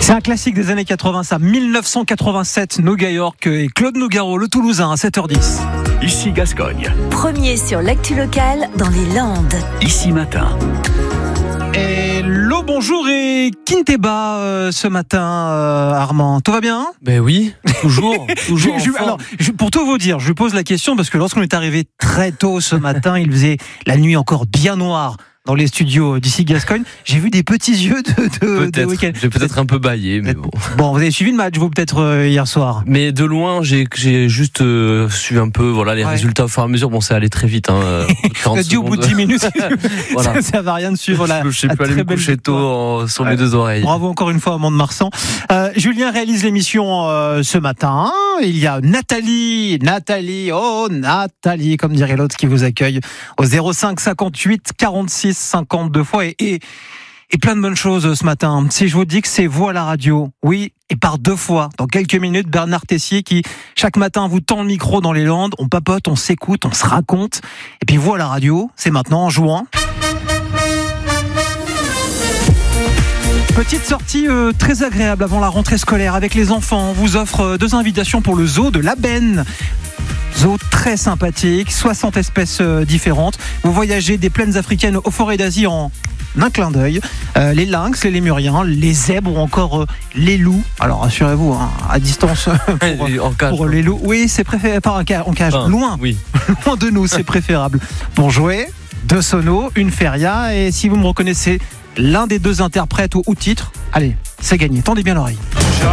C'est un classique des années 80, ça, 1987, Nougat York et Claude Nougaro, le Toulousain, à 7h10. Ici Gascogne. Premier sur l'actu locale dans les Landes. Ici Matin. Hello, bonjour et Kinteba ce matin, Armand. Tout va bien ? Ben oui, toujours. Alors, pour tout vous dire, je pose la question parce que lorsqu'on est arrivé très tôt ce matin, il faisait la nuit encore bien noire dans les studios d'ici Gascogne. J'ai vu des petits yeux de week-end. J'ai peut-être un peu bâillé, mais bon. Bon, vous avez suivi le match, vous, peut-être hier soir. Mais de loin, j'ai juste suivi un peu les résultats au fur et à mesure. Bon, c'est allé très vite. On a dit au bout de 10 minutes, voilà. ça va rien de suivre. Je ne sais plus aller me coucher tôt sur mes deux oreilles. Bravo encore une fois à Mont-de-Marsan. Julien réalise l'émission ce matin. Il y a Nathalie, comme dirait l'autre, qui vous accueille au 05 58 46 52 fois et plein de bonnes choses ce matin. Si je vous dis que c'est vous à la radio, oui, et par 2 fois, dans quelques minutes, Bernard Tessier qui, chaque matin, vous tend le micro dans les Landes, on papote, on s'écoute, on se raconte, et puis vous à la radio, c'est maintenant en jouant. Petite sortie très agréable avant la rentrée scolaire avec les enfants. On vous offre 2 invitations pour le zoo de La Benne. Zoo très sympathique, 60 espèces différentes. Vous voyagez des plaines africaines aux forêts d'Asie en un clin d'œil. Les lynx, les lémuriens, les zèbres ou encore les loups. Alors rassurez-vous, à distance pour les loups. Oui, c'est préférable. En cage, loin. Oui. Loin de nous, c'est préférable. Pour jouer, 2 sonos, une feria. Et si vous me reconnaissez l'un des 2 interprètes ou titres, allez, c'est gagné. Tendez bien l'oreille.